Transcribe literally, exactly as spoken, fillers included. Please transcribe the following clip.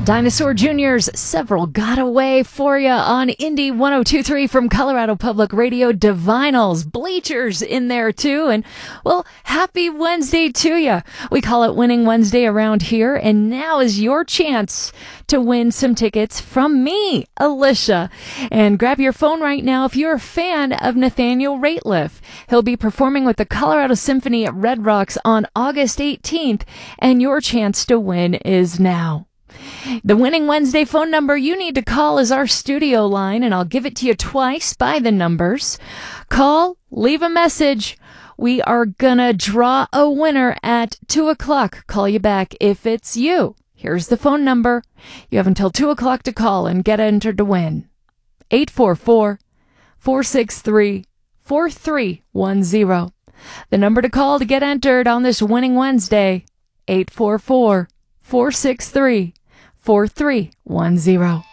Dinosaur Junior's Several Got Away for you on Indy one oh two point three from Colorado Public Radio. Divinals, Bleachers in there too. And, well, happy Wednesday to you. We call it Winning Wednesday around here. And now is your chance to win some tickets from me, Alicia. And grab your phone right now if you're a fan of Nathaniel Rateliff. He'll be performing with the Colorado Symphony at Red Rocks on August eighteenth. And your chance to win is now. The Winning Wednesday phone number you need to call is our studio line, and I'll give it to you twice by the numbers. Call, leave a message. We are gonna draw a winner at two o'clock. Call you back if it's you. Here's the phone number. You have until two o'clock to call and get entered to win. eight four four, four six three, four three one zero. The number to call to get entered on this Winning Wednesday, eight four four, four six three, four three one zero.